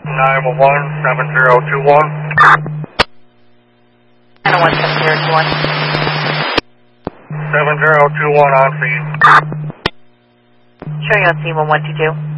911 7021. 901 7021. 7021 on scene. Showing on scene 1122.